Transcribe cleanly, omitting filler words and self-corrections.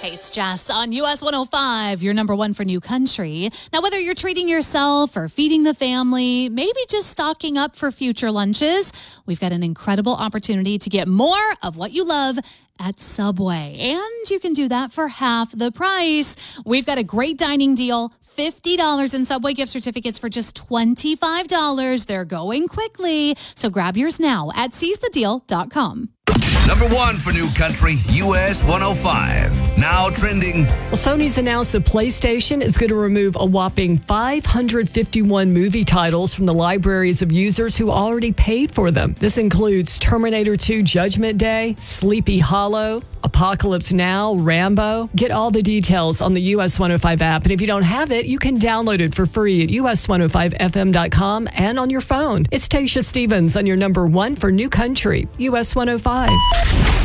Hey, it's Jess on US 105, your number one for New Country. Now, whether you're treating yourself or feeding the family, maybe just stocking up for future lunches, we've got an incredible opportunity to get more of what you love at Subway. And you can do that for half the price. We've got a great dining deal, $50 in Subway gift certificates for just $25. They're going quickly. So grab yours now at seizethedeal.com. Number one for New Country, US 105. Now trending. Well, Sony's announced the PlayStation is going to remove a whopping 551 movie titles from the libraries of users who already paid for them. This includes Terminator 2 Judgment Day, Sleepy Hollow, Apocalypse Now, Rambo. Get all the details on the US 105 app. And if you don't have it, you can download it for free at us105fm.com and on your phone. It's Tasha Stevens on your number one for New Country, US 105.